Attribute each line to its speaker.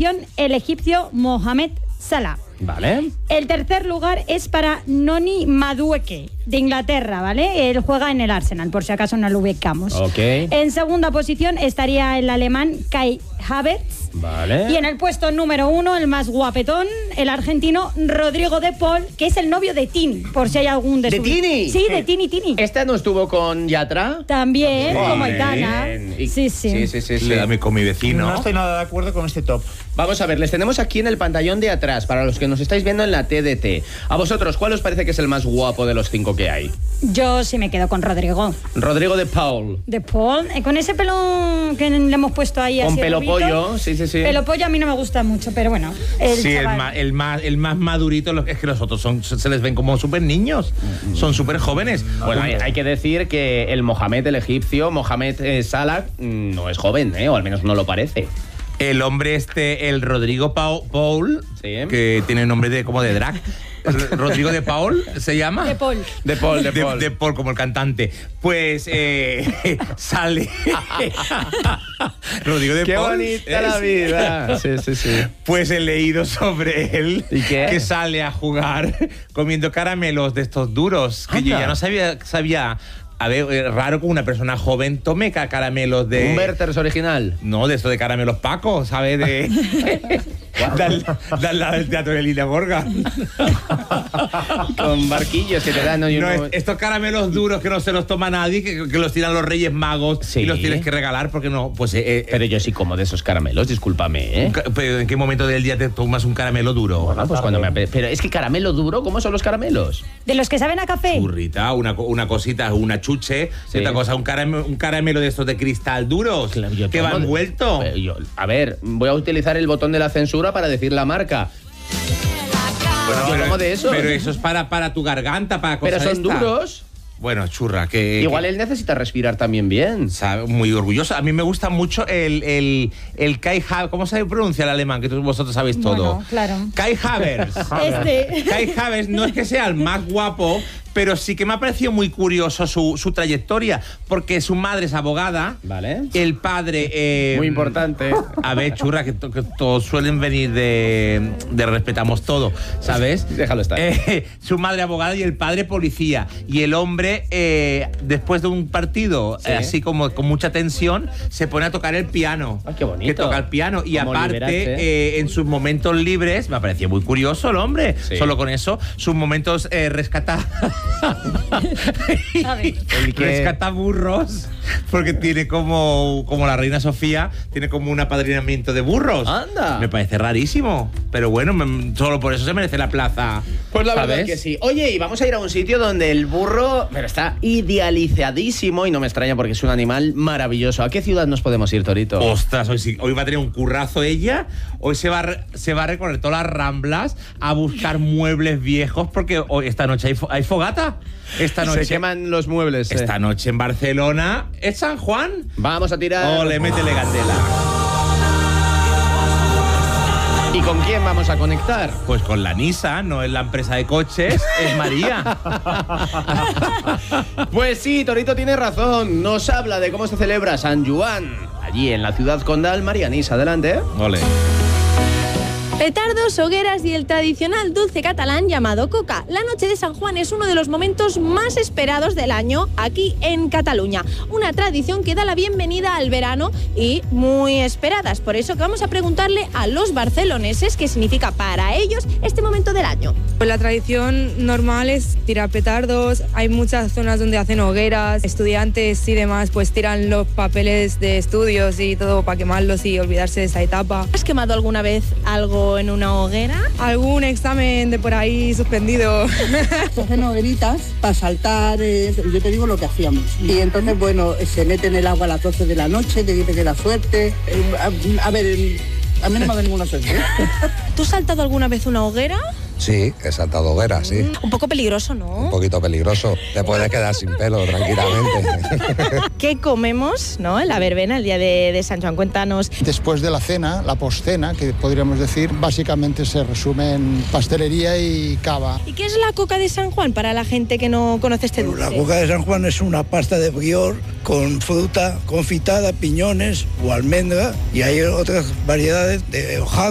Speaker 1: posición, el egipcio Mohamed Salah.
Speaker 2: Vale.
Speaker 1: El tercer lugar es para Noni Madueke, de Inglaterra, ¿vale? Él juega en el Arsenal, por si acaso no lo ubicamos.
Speaker 2: Ok.
Speaker 1: En segunda posición estaría el alemán Kai Havertz.
Speaker 2: Vale.
Speaker 1: Y en el puesto número 1, el más guapetón, el argentino Rodrigo de Paul, que es el novio de Tini, por si hay algún
Speaker 2: ¿De Tini?
Speaker 1: Sí, de Tini.
Speaker 2: ¿Esta no estuvo con Yatra?
Speaker 1: También, como
Speaker 2: Bien.
Speaker 1: Aitana. Sí.
Speaker 2: Sí.
Speaker 3: Le dame con mi vecino.
Speaker 4: No estoy nada de acuerdo con este top.
Speaker 2: Vamos a ver, les tenemos aquí en el pantallón de atrás, para los que nos estáis viendo en la TDT. A vosotros, ¿cuál os parece que es el más guapo de los 5 que hay?
Speaker 1: Yo sí me quedo con Rodrigo.
Speaker 2: Rodrigo de Paul.
Speaker 1: De Paul, con ese pelo que le hemos puesto ahí así.
Speaker 2: Con pelo
Speaker 1: rubito.
Speaker 2: pollo, sí.
Speaker 1: Pelo pollo a mí no me gusta mucho, pero bueno.
Speaker 3: El más madurito es que los otros se les ven como súper niños. Son súper jóvenes.
Speaker 2: Bueno, hay que decir que el Mohamed, el egipcio, Mohamed Salah, no es joven, o al menos no lo parece.
Speaker 3: El hombre el Rodrigo Paul,
Speaker 2: Sí.
Speaker 3: que tiene nombre de como de drag. Rodrigo de Paul se llama.
Speaker 1: De Paul.
Speaker 2: De Paul.
Speaker 3: De Paul, como el cantante. Pues sale. Rodrigo de
Speaker 2: Qué
Speaker 3: Paul.
Speaker 2: bonita la vida. Sí.
Speaker 3: Pues he leído sobre él.
Speaker 2: ¿Y qué?
Speaker 3: Que sale a jugar comiendo caramelos de estos duros. Que yo
Speaker 2: Anda.
Speaker 3: ya no sabía. A ver, es raro que una persona joven tome caramelos de...
Speaker 2: Un Werther's original.
Speaker 3: No, de esto de caramelos Paco, ¿sabes? De al lado del teatro de Lina Borga.
Speaker 2: Con barquillos que te dan.
Speaker 3: Estos caramelos duros que no se los toma nadie, que los tiran los Reyes Magos
Speaker 2: Sí.
Speaker 3: y los tienes que regalar porque no. Pues,
Speaker 2: Pero yo sí como de esos caramelos, discúlpame,
Speaker 3: pero ¿en qué momento del día te tomas un caramelo duro?
Speaker 2: Bueno, pues cuando Pero es que caramelo duro, ¿cómo son los caramelos?
Speaker 1: De los que saben a café.
Speaker 3: Burrita, una cosita, una chuche,
Speaker 2: Sí.
Speaker 3: y otra cosa, un caramelo de estos de cristal duros,
Speaker 2: Claro, yo
Speaker 3: que va
Speaker 2: tomo de-
Speaker 3: envuelto.
Speaker 2: A ver, voy a utilizar el botón de la censura para decir la marca. Yo tomo de esos.
Speaker 3: Pero eso es para tu garganta, para
Speaker 2: Pero
Speaker 3: cosas
Speaker 2: son
Speaker 3: estas.
Speaker 2: duros.
Speaker 3: Bueno, churra, que...
Speaker 2: Igual él necesita respirar también bien.
Speaker 3: Sabe, muy orgulloso. A mí me gusta mucho el Kai Havertz. ¿Cómo se pronuncia el alemán? Que vosotros sabéis todo.
Speaker 1: Bueno, claro.
Speaker 3: Kai Havertz. Kai Havertz no es que sea el más guapo, pero sí que me ha parecido muy curioso su trayectoria, porque su madre es abogada.
Speaker 2: Vale.
Speaker 3: El padre...
Speaker 2: Muy importante.
Speaker 3: A ver, churra, que todos suelen venir de respetamos todo, ¿sabes?
Speaker 2: Déjalo estar.
Speaker 3: Su madre abogada y el padre policía. Y el hombre, después de un partido,
Speaker 2: Sí.
Speaker 3: así como con mucha tensión, se pone a tocar el piano.
Speaker 2: Ay, qué bonito.
Speaker 3: Que toca el piano. Y
Speaker 2: Como
Speaker 3: aparte,
Speaker 2: liberarse.
Speaker 3: en sus momentos libres, me ha parecido muy curioso el hombre.
Speaker 2: Sí.
Speaker 3: Solo con eso, sus momentos rescata burros, porque tiene como la reina Sofía, tiene como un apadrinamiento de burros.
Speaker 2: Anda.
Speaker 3: Me parece rarísimo, pero bueno, solo por eso se merece la plaza.
Speaker 2: Pues la verdad
Speaker 3: ¿sabes?
Speaker 2: que sí. Oye, y vamos a ir a un sitio donde el burro está idealizadísimo y no me extraña porque es un animal maravilloso. ¿A qué ciudad nos podemos ir, Torito?
Speaker 3: Ostras, hoy va a tener un currazo ella. Hoy se va a recorrer todas las Ramblas a buscar muebles viejos porque hoy, esta noche hay fogata. Esta noche
Speaker 2: Se queman los muebles.
Speaker 3: Esta noche en Barcelona es San Juan.
Speaker 2: Vamos a tirar.
Speaker 3: Ole, métele candela.
Speaker 2: ¿Y con quién vamos a conectar?
Speaker 3: Pues con la Nissan, no es la empresa de coches, es María.
Speaker 2: Pues sí, Torito tiene razón. Nos habla de cómo se celebra San Juan. Allí en la ciudad condal, María Nisa. Adelante.
Speaker 3: Ole.
Speaker 5: Petardos, hogueras y el tradicional dulce catalán llamado coca. La noche de San Juan es uno de los momentos más esperados del año aquí en Cataluña. Una tradición que da la bienvenida al verano y muy esperadas. Por eso que vamos a preguntarle a los barceloneses qué significa para ellos este momento del año.
Speaker 6: Pues la tradición normal es tirar petardos, hay muchas zonas donde hacen hogueras, estudiantes y demás pues tiran los papeles de estudios y todo para quemarlos y olvidarse de esa etapa.
Speaker 5: ¿Has quemado alguna vez algo en una hoguera?
Speaker 6: ¿Algún examen de por ahí suspendido?
Speaker 7: Se hacen hogueritas para saltar, yo te digo lo que hacíamos. Y entonces, bueno, se mete en el agua a las 12 de la noche, te dice que da suerte. A ver, a mí no me ha dado ninguna suerte.
Speaker 5: ¿Tú has saltado alguna vez una hoguera?
Speaker 8: Sí, he saltado hoguera, sí.
Speaker 5: Un poco peligroso,
Speaker 8: Un
Speaker 5: ¿no?
Speaker 8: poquito peligroso. Te puedes quedar sin pelo tranquilamente.
Speaker 5: ¿Qué comemos, no, en la verbena, el día de San Juan? Cuéntanos.
Speaker 9: Después de la cena, la postcena, que podríamos decir, básicamente se resume en pastelería y cava.
Speaker 5: ¿Y qué es la coca de San Juan para la gente que no conoce este dulce?
Speaker 10: La coca de San Juan es una pasta de brior con fruta confitada, piñones o almendra, y hay otras variedades de hojaldre